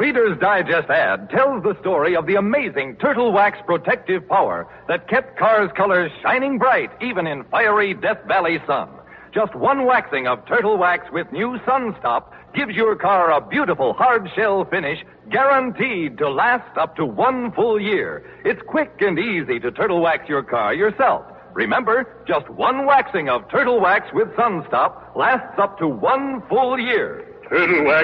Reader's Digest ad tells the story of the amazing Turtle Wax protective power that kept cars' colors shining bright even in fiery Death Valley sun. Just one waxing of Turtle Wax with new Sun Stop gives your car a beautiful hard shell finish guaranteed to last up to 1 full year. It's quick and easy to Turtle Wax your car yourself. Remember, just one waxing of Turtle Wax with Sun Stop lasts up to 1 full year. Turtle Wax